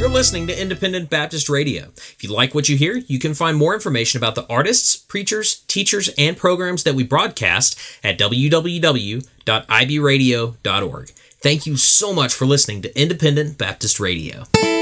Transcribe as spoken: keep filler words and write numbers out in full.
for listening to Independent Baptist Radio. If you like what you hear, you can find more information about the artists, preachers, teachers, and programs that we broadcast at w w w dot i b radio dot org. Thank you so much for listening to Independent Baptist Radio.